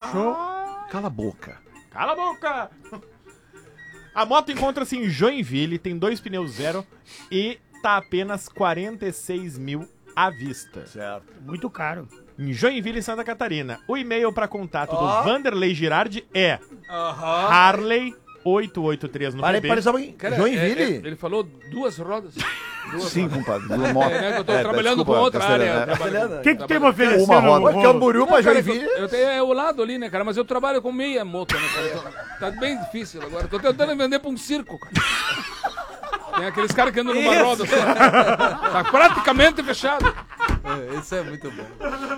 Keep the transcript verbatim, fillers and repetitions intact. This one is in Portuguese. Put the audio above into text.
Show. Cala a boca. Cala a boca! A moto encontra-se em Joinville, tem dois pneus zero e tá apenas quarenta e seis mil à vista. Certo. Muito caro. Em Joinville, Santa Catarina. O e-mail para contato do Vanderlei Girardi é Harley oito oito três no Parei, P B. parei só um pouquinho. Cara, Joinville? é- é- ele falou duas rodas. Duas Sim, rodas. compadre. Duas motos. É, né, que eu tô É, trabalhando desculpa, com outra Castelhano, área. né? Eu trabalho com- O que, que tem pra oferecer? Uma no- roda. no- Camboriú pra Não, cara, Joinville. eu, eu tenho é o lado ali, né, cara? Mas eu trabalho com meia moto, né, cara? Então, tá bem difícil agora. Tô tentando vender pra um circo, cara. Tem aqueles caras que andam numa roda só. Tá praticamente fechado. É, isso é muito bom.